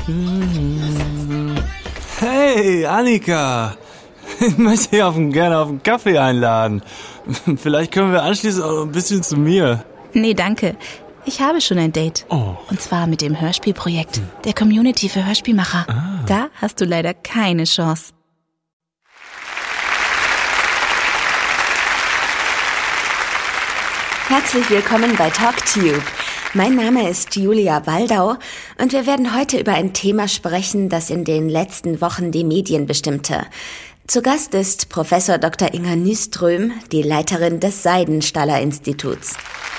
Hey, Annika. Ich möchte dich gerne auf einen Kaffee einladen. Vielleicht können wir anschließend auch ein bisschen zu mir. Nee, danke. Ich habe schon ein Date. Oh. Und zwar mit dem Hörspielprojekt der Community für Hörspielmacher. Da hast du leider keine Chance. Herzlich willkommen bei TalkTube. Mein Name ist Julia Waldau und wir werden heute über ein Thema sprechen, das in den letzten Wochen die Medien bestimmte. Zu Gast ist Professor Dr. Inga Nyström, die Leiterin des Seidenstaller-Instituts.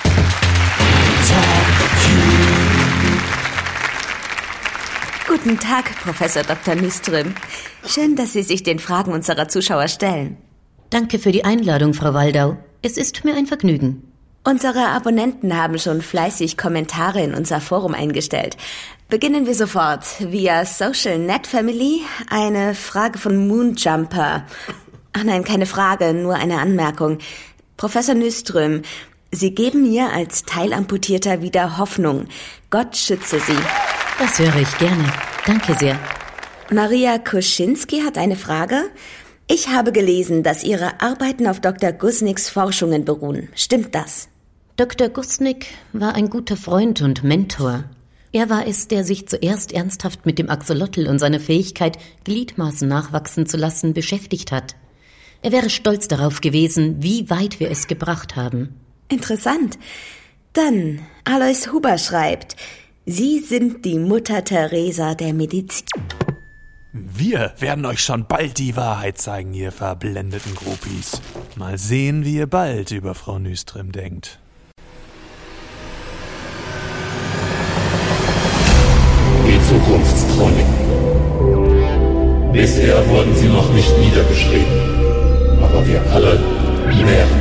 Guten Tag, Professor Dr. Nyström. Schön, dass Sie sich den Fragen unserer Zuschauer stellen. Danke für die Einladung, Frau Waldau. Es ist mir ein Vergnügen. Unsere Abonnenten haben schon fleißig Kommentare in unser Forum eingestellt. Beginnen wir sofort. Via Social Net Family eine Frage von Moonjumper. Ach nein, keine Frage, nur eine Anmerkung. Professor Nyström, Sie geben mir als Teilamputierter wieder Hoffnung. Gott schütze Sie. Das höre ich gerne. Danke sehr. Maria Kuschinski hat eine Frage. Ich habe gelesen, dass Ihre Arbeiten auf Dr. Gusnicks Forschungen beruhen. Stimmt das? Dr. Gusnick war ein guter Freund und Mentor. Er war es, der sich zuerst ernsthaft mit dem Axolotl und seiner Fähigkeit, Gliedmaßen nachwachsen zu lassen, beschäftigt hat. Er wäre stolz darauf gewesen, wie weit wir es gebracht haben. Interessant. Dann, Alois Huber schreibt, Sie sind die Mutter Teresa der Medizin. Wir werden euch schon bald die Wahrheit zeigen, ihr verblendeten Groupies. Mal sehen, wie ihr bald über Frau Nyström denkt. Die Zukunftschroniken. Bisher wurden sie noch nicht niedergeschrieben, aber wir alle nähren